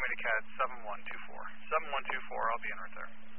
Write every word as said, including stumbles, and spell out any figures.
Miami to C A D seven one two four. seven one two four, I'll be in right there.